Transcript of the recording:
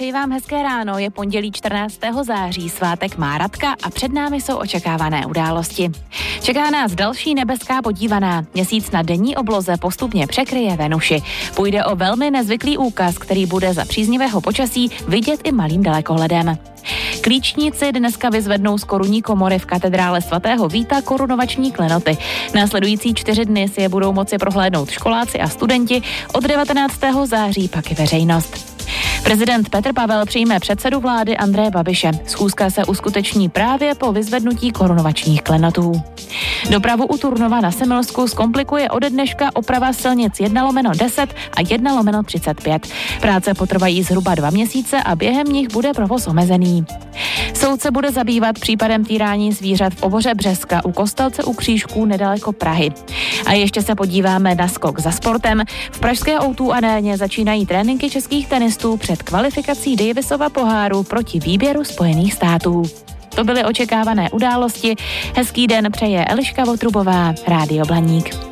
přeji vám hezké ráno, je pondělí 14. září, svátek má Radka a před námi jsou očekávané události. Čeká nás další nebeská podívaná, měsíc na denní obloze postupně překryje Venuši. Půjde o velmi nezvyklý úkaz, který bude za příznivého počasí vidět i malým dalekohledem. Klíčníci dneska vyzvednou z korunní komory v katedrále svatého Víta korunovační klenoty. Následující 4 dny si je budou moci prohlédnout školáci a studenti, od 19. září pak i veřejnost. Prezident Petr Pavel přijme předsedu vlády Andreje Babiše. Schůzka se uskuteční právě po vyzvednutí korunovačních klenotů. Dopravu u Turnova na Semilsku zkomplikuje ode dneška oprava silnic 1/10 a 1/35. Práce potrvají zhruba 2 měsíce a během nich bude provoz omezený. Soud se bude zabývat případem týrání zvířat v Oboře Břeska u Kostelce u Křížků nedaleko Prahy. A ještě se podíváme na skok za sportem. V pražské O2 aréně začínají tréninky českých tenistů před kvalifikací Davisova poháru proti výběru Spojených států. To byly očekávané události. Hezký den přeje Eliška Votrubová, Rádio Blaník.